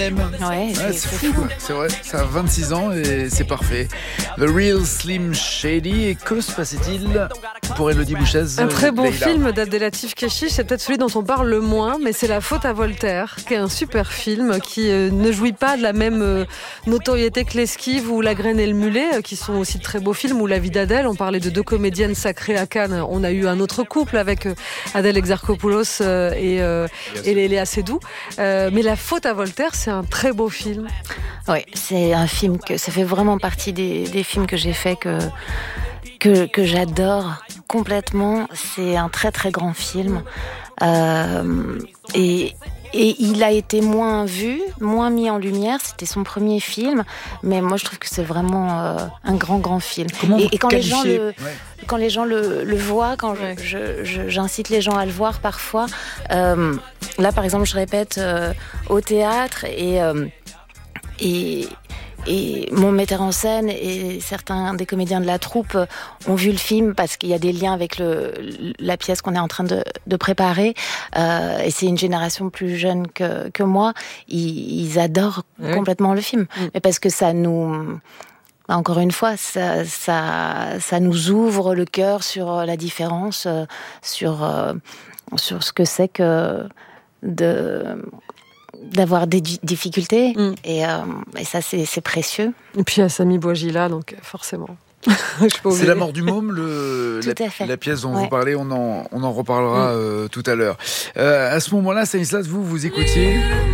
Ouais, C'est fou, c'est vrai, ça a 26 ans et c'est parfait. The Real Slim Shady, et que se passait-il pour Élodie Bouchez? Un très bon Leïla. film d'Abdelatif Kechiche, c'est peut-être celui dont on parle le moins, mais c'est La faute à Voltaire, qui est un super film qui ne jouit pas de la même notoriété que L'Esquive ou La Graine et le Mulet, qui sont aussi de très beaux films, ou La vie d'Adèle. On parlait de deux comédiennes sacrées à Cannes. On a eu un autre couple avec Adèle Exarchopoulos et Léa Seydoux. Mais La faute à Voltaire, c'est un très beau film. Oui, c'est un film que ça fait vraiment partie des films que j'ai fait que j'adore complètement. C'est un très très grand film et il a été moins vu, moins mis en lumière. C'était son premier film, mais moi je trouve que c'est vraiment un grand film. Et quand les gens quand les gens le voient, quand j'incite les gens à le voir parfois. Là, par exemple, je répète au théâtre et mon metteur en scène et certains des comédiens de la troupe ont vu le film parce qu'il y a des liens avec la pièce qu'on est en train de préparer. Et c'est une génération plus jeune que moi. Ils adorent complètement le film. Mais parce que ça nous... Encore une fois, ça nous ouvre le cœur sur la différence, sur ce que c'est que d'avoir des difficultés et ça c'est précieux. Et puis il y a Samy Bouajila, donc forcément. C'est La mort du môme, la pièce dont vous parlez, on en reparlera tout à l'heure. À ce moment-là, Stanislas, vous écoutiez